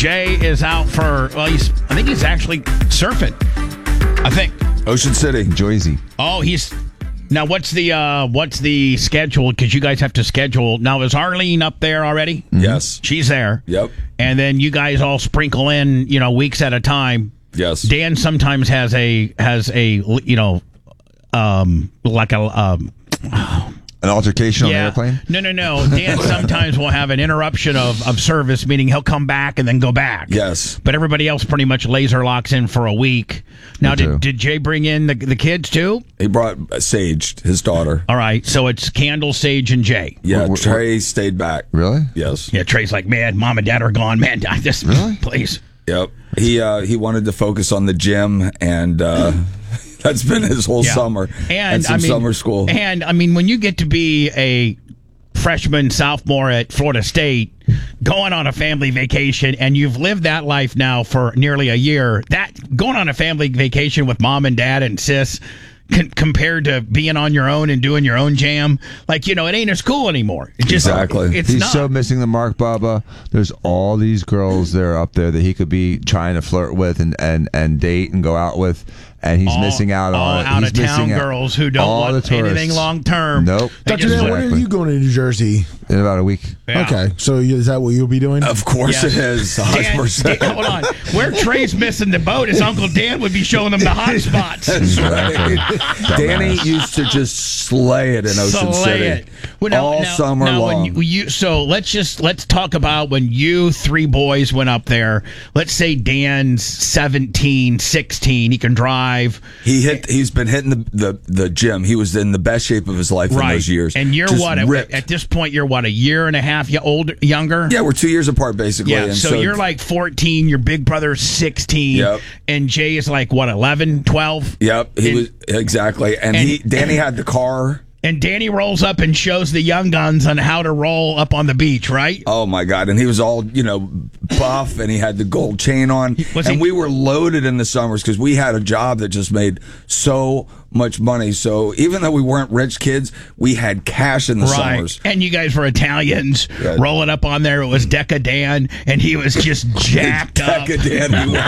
Jay is out for, I think he's actually surfing. I think. Ocean City. Joyzy. Oh, now what's the schedule? Because you guys have to schedule. Now, is Arlene up there already? Mm-hmm. Yes. She's there. Yep. And then you guys all sprinkle in, weeks at a time. Yes. Dan sometimes has a like a An altercation on the airplane? No. Dan sometimes will have an interruption of service, meaning he'll come back and then go back. Yes. But everybody else pretty much laser locks in for a week. Now, did Jay bring in the kids too? He brought Sage, his daughter. All right, so it's Candle, Sage, and Jay. Yeah, Trey stayed back. Really? Yes. Yeah, Trey's like, man, mom and dad are gone. Man, Really? Please. Yep. He wanted to focus on the gym, and that's been his whole summer and some summer school. And when you get to be a freshman, sophomore at Florida State, going on a family vacation, and you've lived that life now for nearly a year, that going on a family vacation with mom and dad and sis compared to being on your own and doing your own jam, it ain't as cool anymore. Exactly. He's so missing the mark, Bubba. There's all these girls that are up there that he could be trying to flirt with and date and go out with, and he's missing out on it. All He's out-of-town missing girls who don't want anything long-term. Nope. Dr. Dan, when are you going to New Jersey? In about a week. Yeah. Okay, so is that what you'll be doing? Of course it is. 100%. Hold on. Where Trey's missing the boat is Uncle Dan would be showing them the hot spots. That's right. Danny used to just slay it in Ocean City all summer long. So let's talk about when you three boys went up there. Let's say Dan's 17, 16. He can drive. He's been hitting the gym. He was in the best shape of his life in those years. And you're just what? At this point, you're what, a year and a half younger? Yeah, we're 2 years apart, basically. Yeah, and so you're like 14, your big brother's 16, Yep. and Jay is like, what, 11, 12? Yep, he was, exactly. And Danny had the car. And Danny rolls up and shows the young guns on how to roll up on the beach, right? Oh, my God. And he was all, buff, and he had the gold chain on. We were loaded in the summers because we had a job that just made so much money. So even though we weren't rich kids, we had cash in the summers. And you guys were Italians. Right. Rolling up on there, it was Deca Dan, and he was just jacked up. Deca Dan,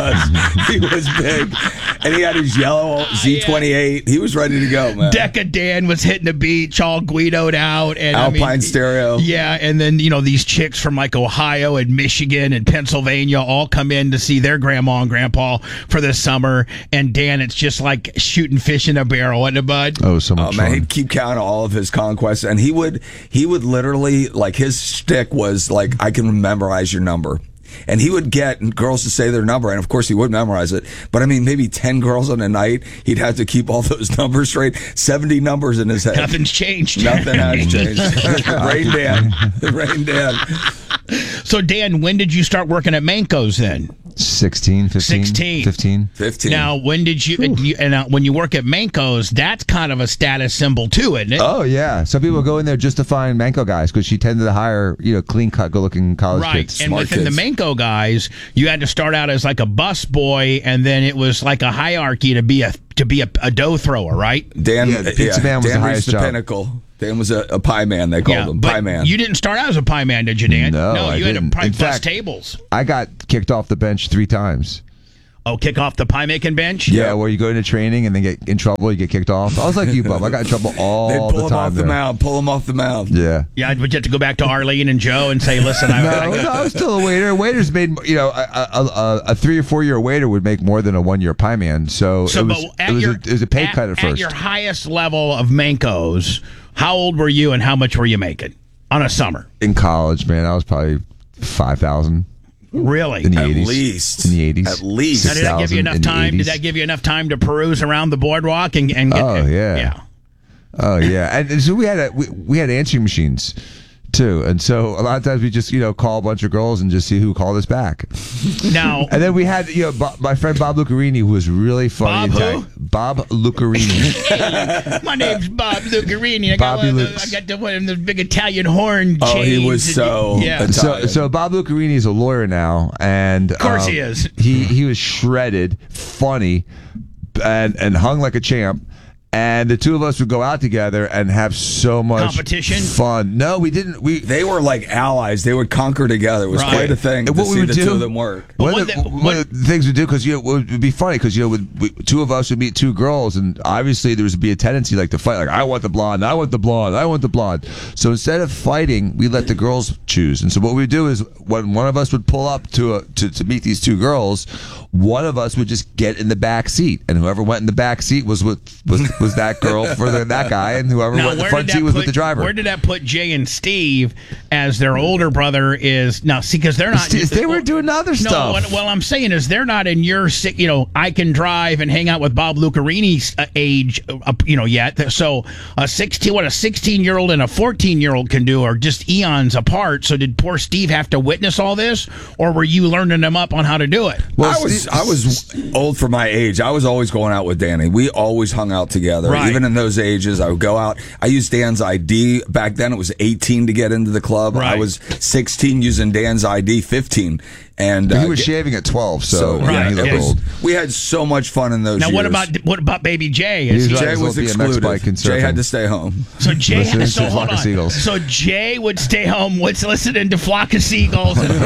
he was big. And he had his yellow Z28. He was ready to go, man. Deca Dan was hitting the beach, all Guido'd out. And Alpine stereo. Yeah, and then, these chicks from like Ohio and Michigan and Pennsylvania all come in to see their grandma and grandpa for the summer. And Dan, it's just like shooting fish in a barrel, wasn't it, bud? Oh, so much fun. He'd keep count of all of his conquests, and he would literally, his shtick was I can memorize your number. And he would get girls to say their number, and of course he would memorize it. But maybe 10 girls on a night, he'd have to keep all those numbers straight. 70 numbers in his head. Nothing's changed. Nothing has changed. Rain Dan. So, Dan, when did you start working at Manco's then? 16, 15. 15. Now, when did when you work at Manco's, that's kind of a status symbol too, isn't it? Oh, yeah. Some people go in there just to find Manco guys because she tended to hire, clean-cut, good-looking college kids. And within the Manco guys, you had to start out as like a bus boy, and then it was like a hierarchy to be a dough thrower, right? Dan, the pizza man was Dan the reached highest the job. pinnacle. Dan was a pie man, they called him. Pie man. You didn't start out as a pie man, did you, Dan? No, you I had didn't. to In bus fact, tables. I got kicked off the bench 3 times. Oh, kick off the pie making bench? Yeah, where you go into training and then get in trouble, you get kicked off. I was like you, Bub. I got in trouble all They'd pull the him time. Pull him off the mound. Yeah. Yeah, would you have to go back to Arlene and Joe and say, listen, I was still a waiter. Waiters made, a 3 or 4 year waiter would make more than a 1 year pie man. So it was a pay cut at first. At your highest level of Manco's, how old were you and how much were you making on a summer? In college, man, I was probably 5,000. Really? In the At 80s. least. In the 80s. At least. Now, did that give you enough time? Did that give you enough time to peruse around the boardwalk and get? Oh yeah. Yeah. Oh yeah. And so we had answering machines too, and so a lot of times we just call a bunch of girls and just see who called us back. Now, and then we had my friend Bob Lucarini, who was really funny. Bob who? Bob Lucarini. Hey, my name's Bob Lucarini. I got one of the big Italian horn chains. Oh, he was so Italian. So Bob Lucarini is a lawyer now, and of course he is. He was shredded, funny, and hung like a champ. And the two of us would go out together and have so much competition fun. No, we didn't. They were like allies. They would conquer together. It was quite a thing. And to what we see would the do, two of them work. One of the things we do, because it would be funny, because two of us would meet two girls, and obviously there would be a tendency like to fight. Like, I want the blonde, I want the blonde, I want the blonde. So instead of fighting, we let the girls choose. And so what we would do is, when one of us would pull up to meet these two girls, one of us would just get in the back seat, and whoever went in the back seat was that girl for that guy, and whoever went in the front seat was with the driver. Where did that put Jay and Steve as their older brother is now? See, because they're not. They were doing other stuff. No, what I'm saying is they're not in your, I can drive and hang out with Bob Lucarini's age, yet. So a 16-year-old and a 14-year-old can do are just eons apart. So did poor Steve have to witness all this, or were you learning them up on how to do it? Well, I was old for my age. I was always going out with Danny. We always hung out together. Right. Even in those ages, I would go out. I used Dan's ID. Back then, it was 18 to get into the club. Right. I was 16 using Dan's ID, 15. And he was shaving at 12, so right. he looked old. We had so much fun in those years. Now, what about baby Jay? Jay was excluded. Jay had to stay home. So Jay Flock of Seagulls. So Jay would stay home, listening to Flock of Seagulls and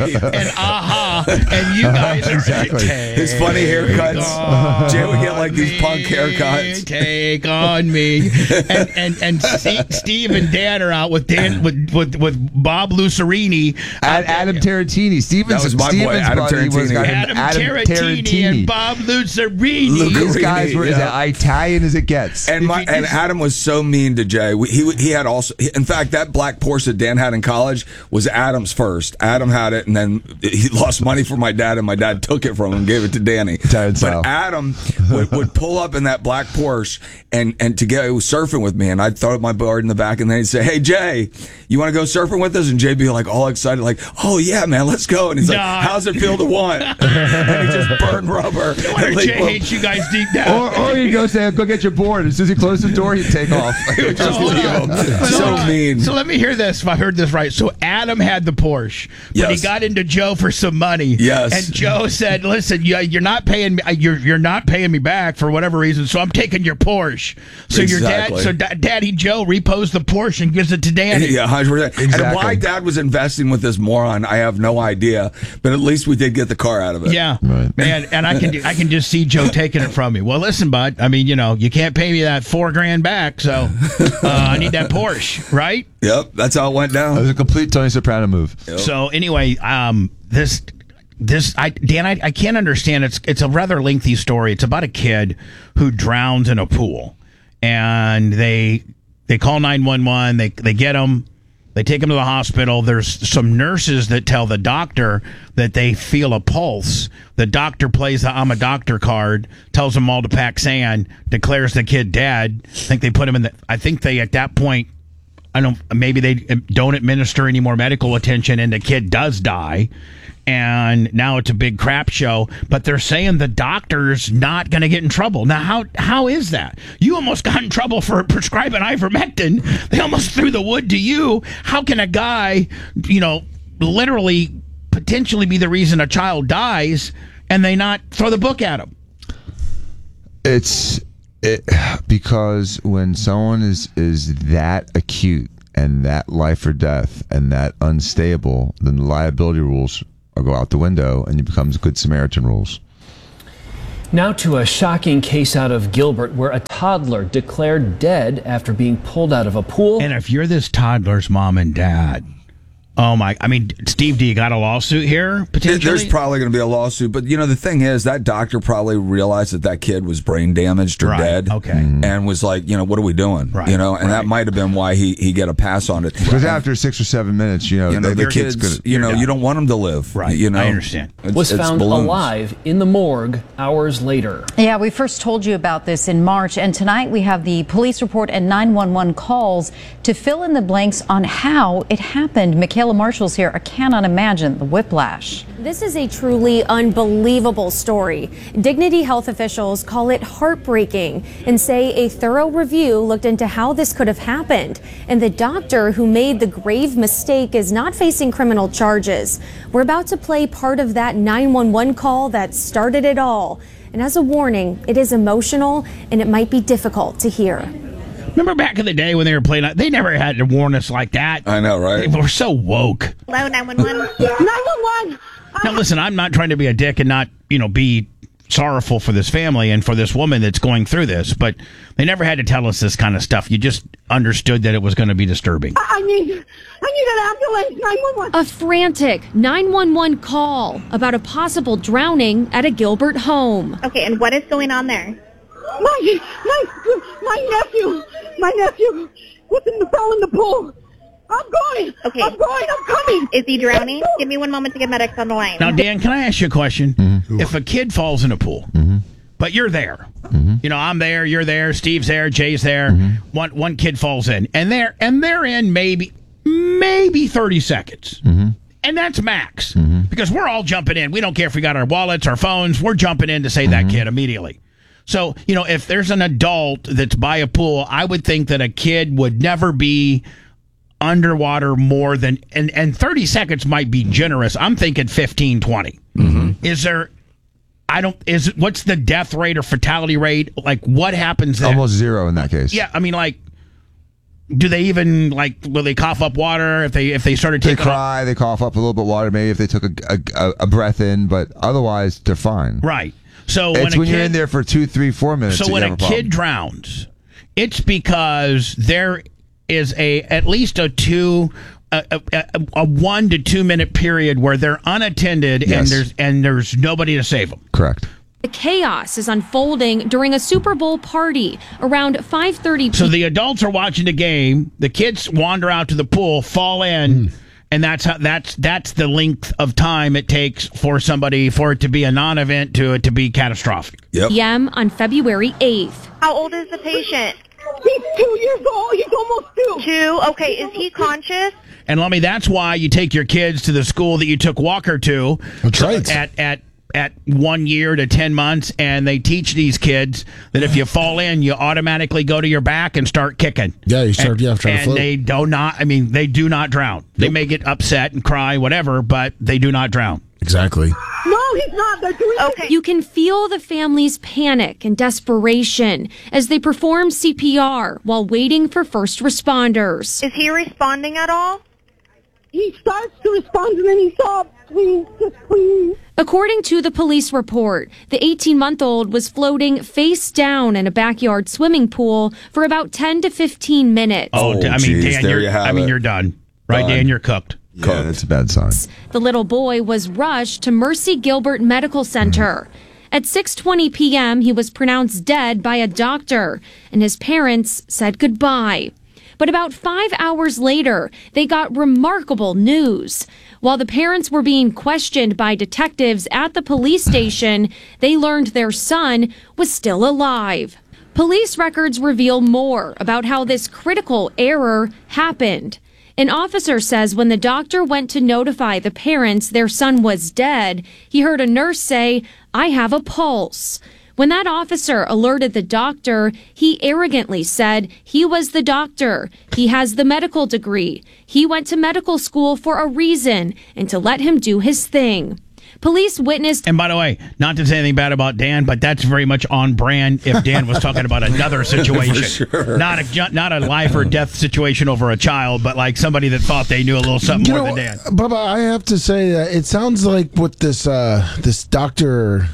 Aha, and you guys are exactly. His funny haircuts. Jay would get like these punk haircuts. Take on me, and Steve and Dan are out with Bob Lucarini and Adam Tarantini. That was my boy, Adam Tarantini. Adam Tarantini and Bob Lucarini. These guys were as Italian as it gets. And Adam was so mean to Jay. He had also, in fact, that black Porsche that Dan had in college was Adam's first. Adam had it, and then he lost money for my dad, and my dad took it from him and gave it to Danny. But Adam would pull up in that black Porsche and he was surfing with me, and I'd throw my board in the back, and then he'd say, "Hey Jay, you want to go surfing with us?" And Jay'd be like all excited, like, "Oh yeah, man, let's go." And he's like, "How's it feel to want?" And he just burned rubber. Jay hates you guys deep down. Or he'd go say, "Go get your board." As soon as he closed the door, he'd take off. Just leave him. So mean. So let me hear this. If I heard this right, so Adam had the Porsche, but he got into Joe for some money. Yes. And Joe said, "Listen, you're not paying me. You're not paying me back for whatever reason. So I'm taking your Porsche." So Daddy Joe repos the Porsche and gives it to Danny. Yeah, 100%. Exactly. And why Dad was investing with this moron, I have no idea. But at least we did get the car out of it. Yeah, right. And I can just see Joe taking it from me. Well, listen, bud. I mean, you can't pay me that $4,000 back, so I need that Porsche, right? Yep, that's how it went down. It was a complete Tony Soprano move. Yep. So anyway, Dan, I can't understand. It's a rather lengthy story. It's about a kid who drowns in a pool, and they call 911. They get him. They take him to the hospital. There's some nurses that tell the doctor that they feel a pulse. The doctor plays the "I'm a doctor" card, tells them all to pack sand, declares the kid dead. I think they at that point, maybe they don't administer any more medical attention, and the kid does die. And now it's a big crap show, but they're saying the doctor's not going to get in trouble. Now, how is that? You almost got in trouble for prescribing ivermectin. They almost threw the wood to you. How can a guy, literally potentially be the reason a child dies, and they not throw the book at him? Because when someone is that acute and that life or death and that unstable, then the liability rules go out the window, and it becomes Good Samaritan rules. Now to a shocking case out of Gilbert, where a toddler declared dead after being pulled out of a pool. And if you're this toddler's mom and dad, Steve, do you got a lawsuit here, potentially? There's probably going to be a lawsuit, but the thing is, that doctor probably realized that kid was brain damaged or dead. Okay. And was like, what are we doing? Right. And that might have been why he get a pass on it. Because after 6 or 7 minutes, the kid's gonna, you don't want him to live. Right. I understand. Was found alive in the morgue hours later. Yeah, we first told you about this in March, and tonight we have the police report and 911 calls to fill in the blanks on how it happened. Michaela Marshall's here. I cannot imagine the whiplash. This is a truly unbelievable story. Dignity Health officials call it heartbreaking and say a thorough review looked into how this could have happened. And the doctor who made the grave mistake is not facing criminal charges. We're about to play part of that 911 call that started it all. And as a warning, it is emotional and it might be difficult to hear. Remember back in the day when they were playing, they never had to warn us like that. I know, right? They were so woke. Hello, 911. 911. Now, listen, I'm not trying to be a dick and not, be sorrowful for this family and for this woman that's going through this, but they never had to tell us this kind of stuff. You just understood that it was going to be disturbing. I need an ambulance. 911. A frantic 911 call about a possible drowning at a Gilbert home. Okay, and what is going on there? My nephew fell in the pool. I'm going. Okay. I'm coming. Is he drowning? Give me 1 moment to get medics on the line. Now, Dan, can I ask you a question? Mm-hmm. If a kid falls in a pool, but you're there, I'm there, you're there, Steve's there, Jay's there, one kid falls in, and they're in maybe 30 seconds. And that's max, because we're all jumping in. We don't care if we got our wallets, our phones. We're jumping in to save that kid immediately. So, if there's an adult that's by a pool, I would think that a kid would never be underwater more than, and 30 seconds might be generous. I'm thinking 15, 20. What's the death rate or fatality rate? Like, what happens there? Almost zero in that case. Yeah, I mean, do they even, will they cough up water if they started taking... They cry, they cough up a little bit of water, maybe if they took a breath in, but otherwise, they're fine. Right. So it's when you're in there for 2, 3, 4 minutes. So when a kid drowns, it's because there is at least a 1 to 2 minute period where they're unattended, yes, and there's nobody to save them. Correct. The chaos is unfolding during a Super Bowl party around 5:30 p.m. So the adults are watching the game. The kids wander out to the pool, fall in. And that's the length of time it takes for it to be a non-event to it to be catastrophic. Yep. p.m. on February 8th. How old is the patient? He's 2 years old. He's almost 2. 2? Okay, is he conscious? And Lummy, that's why you take your kids to the school that you took Walker to. That's right. At 1 year to 10 months, and they teach these kids that if you fall in, you automatically go to your back and start kicking. Yeah, you start trying to float. And they do not drown. They may get upset and cry, whatever, but they do not drown. Exactly. No, he's not. They're doing okay. You can feel the family's panic and desperation as they perform CPR while waiting for first responders. Is he responding at all? He starts to respond and then he stops. Please, just please. According to the police report, the 18-month-old was floating face down in a backyard swimming pool for about 10 to 15 minutes. Dan, you're done. Right, Done. Dan, you're cooked. Yeah, that's a bad sign. The little boy was rushed to Mercy Gilbert Medical Center. At 6:20 p.m., he was pronounced dead by a doctor, and his parents said goodbye. But about 5 hours later, they got remarkable news. While the parents were being questioned by detectives at the police station, they learned their son was still alive. Police records reveal more about how this critical error happened. An officer says when the doctor went to notify the parents their son was dead, he heard a nurse say, "I have a pulse." When that officer alerted the doctor, he arrogantly said he was the doctor. He has the medical degree. He went to medical school for a reason and to let him do his thing. Police witnessed... And by the way, not to say anything bad about Dan, but that's very much on brand if Dan was talking about another situation. Sure. Not a life or death situation over a child, but like somebody that thought they knew a little something more than Dan. Bubba, I have to say that it sounds like what this Dr.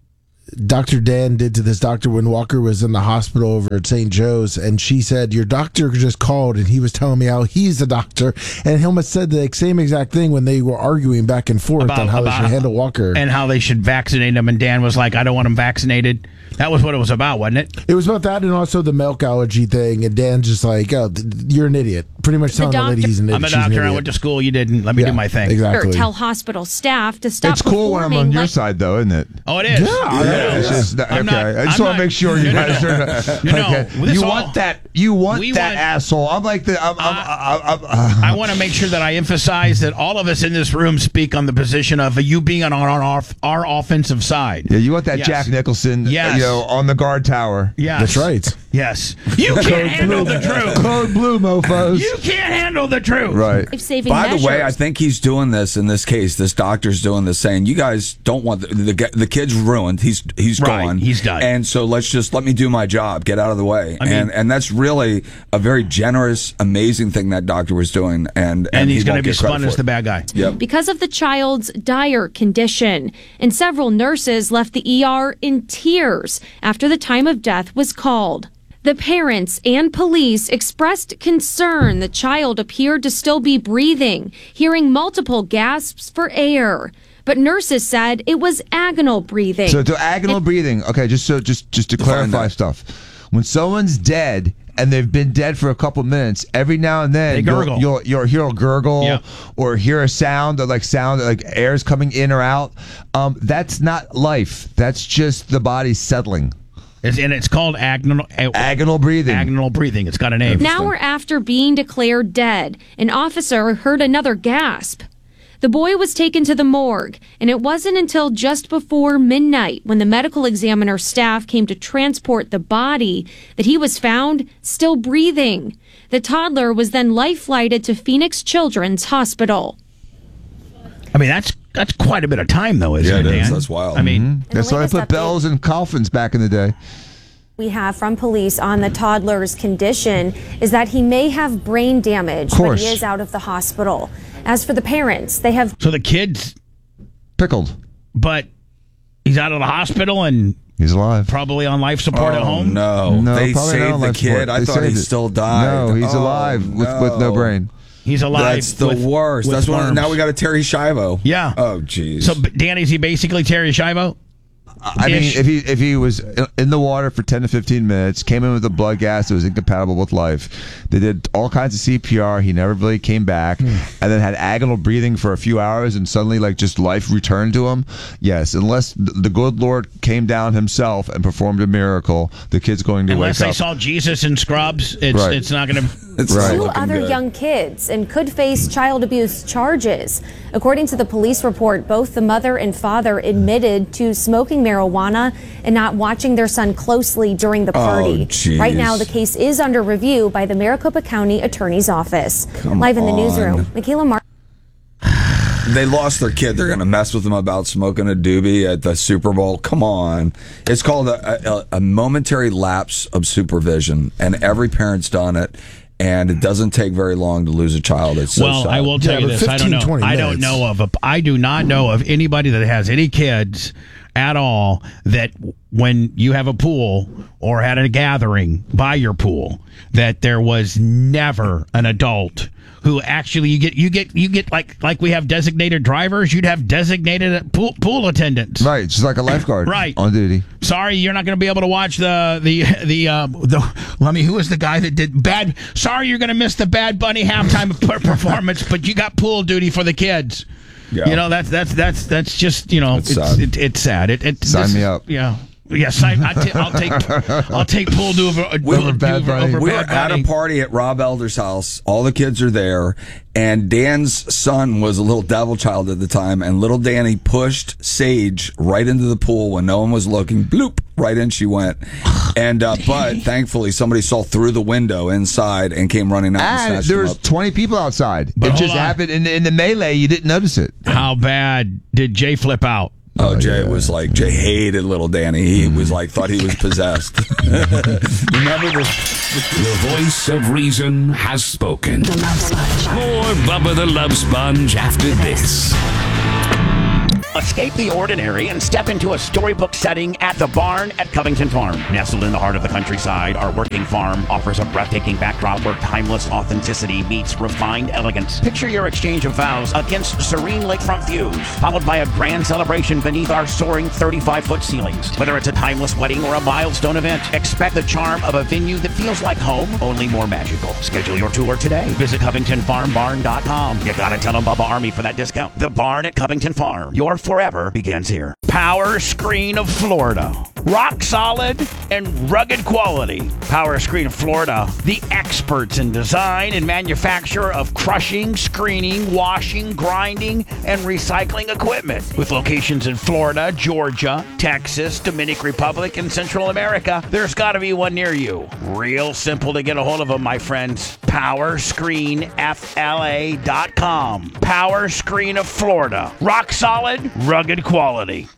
Dan did to this doctor when Walker was in the hospital over at St. Joe's, and she said, "Your doctor just called and he was telling me how he's the doctor," and Hilma said the same exact thing when they were arguing back and forth on how they should handle Walker and how they should vaccinate him, and Dan was like, "I don't want him vaccinated." That was what it was about, wasn't it? It was about that, and also the milk allergy thing, and Dan's just like, "Oh, you're an idiot," pretty much telling the lady he's an idiot. I'm a doctor. I went to school. You didn't. Let me do my thing. Exactly. Tell hospital staff to stop. It's cool when I'm on your side, though, isn't it? Oh, it is. Yeah. It's just, okay. I just want to make sure you guys are. You want that? You want that asshole? I'm like the. I want to make sure that I emphasize that all of us in this room speak on the position of you being on our offensive side. Yeah, you want that Jack Nicholson? Yes. On the guard tower. Yeah, that's right. Yes. You can't handle the truth. Code blue, mofos. You can't handle the truth. Right. Saving By measures. the way, I think he's doing this in this case. This doctor's doing this, saying you guys don't want the kid's ruined. He's Right, gone. he's done. And so let me do my job. Get out of the way. I mean- and that's really a very generous, amazing thing that doctor was doing. And And he's going going to be spun as the bad guy. Yep. because of the child's dire condition, and several nurses left the ER in tears after the time of death was called. The parents and police expressed concern the child appeared to still be breathing, hearing multiple gasps for air. But nurses said it was agonal breathing. So to agonal breathing, okay, just to clarify that. stuff. When someone's dead and they've been dead for a couple minutes, every now and then They gurgle. you'll hear a gurgle Yeah. or hear a sound like air's coming in or out. That's not life. That's just the body settling. And it's called Agonal breathing. Agonal breathing. It's got a name. An hour after being declared dead, an officer heard another gasp. The boy was taken to the morgue, and it wasn't until just before midnight when the medical examiner staff came to transport the body that he was found still breathing. The toddler was then life-flighted to Phoenix Children's Hospital. I mean, that's quite a bit of time, though, isn't Yeah, it, it is. Dan? That's wild. I mean, That's why they latest put update- bells in coffins back in the day. We have from police on the toddler's condition is that he may have brain damage, Of but course. he is out of the hospital. As for the parents, they have so the kid's, Pickled. but he's out of the hospital and He's alive. probably on life support at home. No, No, they probably not saved on the life kid. support. I They thought he saved it. still died. No, he's Oh, alive with no brain. He's alive. That's the worst. with That's what. worms. Now we got a Terry Schiavo. Yeah. Oh, jeez. So, Danny, is he basically Terry Schiavo? I mean, Ish. if he was in the water for 10 to 15 minutes, came in with a blood gas that was incompatible with life, they did all kinds of CPR. He never really came back, and then had agonal breathing for a few hours, and suddenly just life returned to him. Yes, unless the good Lord came down himself and performed a miracle, the kid's going to Unless wake they up. saw Jesus in Scrubs, it's Right. it's not going to. It's Right. not two looking other good. young kids and could face child abuse charges. According to the police report, both the mother and father admitted to smoking marijuana and not watching their son closely during the party. jeez. Right now, the case is under review by the Maricopa County Attorney's Office. Live in the newsroom, Michaela Martin. They lost their kid. They're going to mess with them about smoking a doobie at the Super Bowl. Come on. It's called a momentary lapse of supervision, and every parent's done it. And it doesn't take very long to lose a child. It's so Well, sad. I will tell Yeah, you but this. I don't 15, know. 20 I don't minutes. know of. I do not know of anybody that has any kids at all that when you have a pool or had a gathering by your pool that there was never an adult who actually you get like we have designated drivers. You'd have designated pool attendants. Right, just like a lifeguard. Right. On duty. Sorry, you're not going to be able to watch the who was the guy that did bad? Sorry, you're going to miss the Bad Bunny halftime performance, but you got pool duty for the kids. Yeah. You know that's just It's sad. it's sad. Sign me up. Yeah. Yes, I'll take pool duty over Bad Bunny. over We were Bad at a Bunny. party at Rob Elder's house. All the kids are there, and Dan's son was a little devil child at the time, and little Danny pushed Sage right into the pool when no one was looking. Bloop! Right in she went. And but thankfully somebody saw through the window inside and came running out and And snatched there him was up. 20 people outside. But It hold just on. happened in the melee. You didn't notice it. How bad did Jay flip out? Oh, Jay was like, Jay hated little Danny. He was like, thought he was possessed. Remember this? The voice of reason has spoken. The Love Sponge. More Bubba the Love Sponge after this. Escape the ordinary and step into a storybook setting at the Barn at Covington Farm. Nestled in the heart of the countryside, our working farm offers a breathtaking backdrop where timeless authenticity meets refined elegance. Picture your exchange of vows against serene lakefront views, followed by a grand celebration beneath our soaring 35-foot ceilings. Whether it's a timeless wedding or a milestone event, expect the charm of a venue that feels like home, only more magical. Schedule your tour today. Visit CovingtonFarmBarn.com. You gotta tell them Bubba Army for that discount. The Barn at Covington Farm. Your forever begins here. Power Screen of Florida. Rock solid and rugged quality. Power Screen of Florida, the experts in design and manufacture of crushing, screening, washing, grinding, and recycling equipment. With locations in Florida, Georgia, Texas, Dominican Republic, and Central America, there's got to be one near you. Real simple to get a hold of them, my friends. PowerscreenFLA.com. Power Screen of Florida. Rock solid, rugged quality.